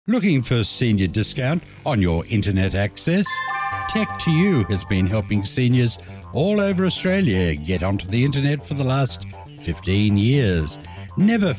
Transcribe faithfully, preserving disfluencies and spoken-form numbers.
Looking for senior discount on your internet access? Tech to You has been helping seniors all over Australia get onto the internet for the last fifteen years. Never